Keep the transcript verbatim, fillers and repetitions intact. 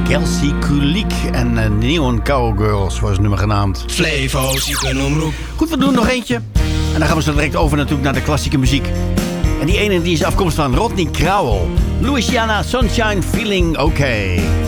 Kelsey Kulik en uh, Neon Cowgirls was het nummer genaamd. Flevo, ziekenomroep. Goed, we doen nog eentje. En dan gaan we zo direct over natuurlijk naar de klassieke muziek. En die ene die is afkomstig van Rodney Crowell. Louisiana Sunshine Feeling Okay.